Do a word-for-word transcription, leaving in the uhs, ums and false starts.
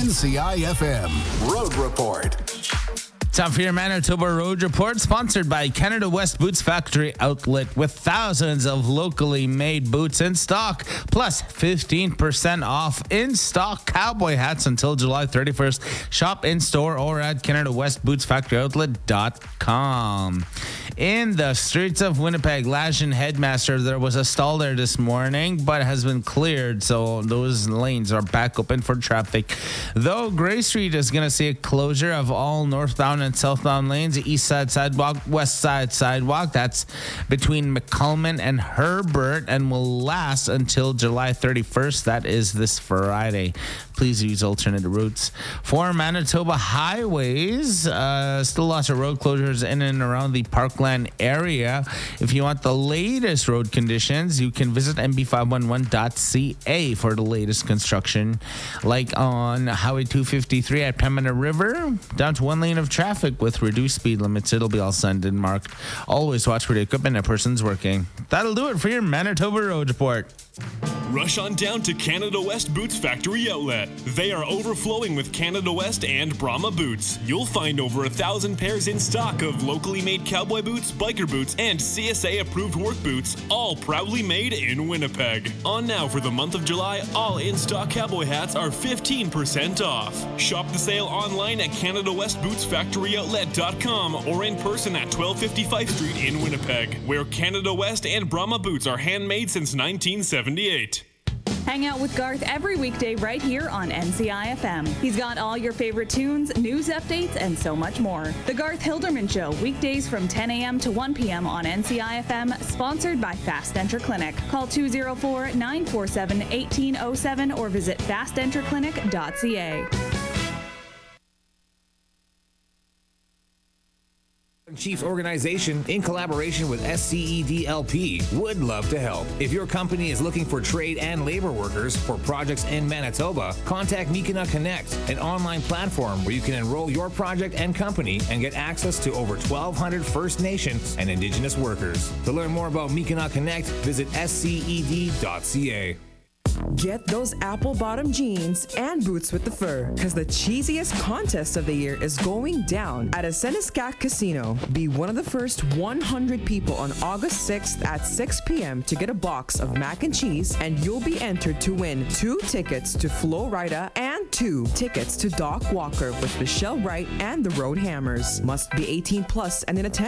N C I F M Road Report. Time for your Manitoba Road Report, sponsored by Canada West Boots Factory Outlet, with thousands of locally made boots in stock, plus fifteen percent off in-stock cowboy hats until July thirty-first. Shop in-store or at Canada West Boots Factory Outlet dot com. In the streets of Winnipeg, Lajan Headmaster, there was a stall there this morning, but has been cleared, so those lanes are back open for traffic. Though Gray Street is going to see a closure of all northbound and southbound lanes, east side sidewalk, west side sidewalk, that's between McCulman and Herbert, and will last until July thirty-first. That is this Friday. Please use alternate routes. For Manitoba highways, uh, still lots of road closures in and around the Parkland area. If you want the latest road conditions, you can visit m b five one one dot c a for the latest construction, like on Highway two fifty-three at Pembina River, down to one lane of traffic with reduced speed limits. It'll be all signed and marked. Always watch for the equipment a person's working. That'll do it for your Manitoba Road Report. Rush on down to Canada West Boots Factory Outlet. They are overflowing with Canada West and Brahma boots. You'll find over a thousand pairs in stock of locally made cowboy boots, biker boots, and C S A approved work boots, all proudly made in Winnipeg. On now for the month of July, all in-stock cowboy hats are fifteen percent off. Shop the sale online at Canada West Boots Factory Outlet dot com or in person at twelve fifty-five Street in Winnipeg, where Canada West and Brahma boots are handmade since nineteen seventy-eight. Hang out with Garth every weekday right here on N C I F M. He's got all your favorite tunes, news updates, and so much more. The Garth Hilderman Show, weekdays from ten a.m. to one p.m. on N C I F M, sponsored by Fast Enter Clinic. Call two oh four, nine four seven, one eight oh seven or visit fast enter clinic dot c a. Chiefs organization, in collaboration with S C E D L P, would love to help. If your company is looking for trade and labor workers for projects in Manitoba, contact Mikina Connect, an online platform where you can enroll your project and company and get access to over twelve hundred First Nation and Indigenous workers. To learn more about Mikina Connect, visit S C E D dot c a. Get those apple bottom jeans and boots with the fur, because the cheesiest contest of the year is going down at a Seneskac Casino. Be one of the first one hundred people on August sixth at six p.m. to get a box of mac and cheese, and you'll be entered to win two tickets to Flo Rida and two tickets to Doc Walker with Michelle Wright and the Road Hammers. Must be eighteen plus and in attendance.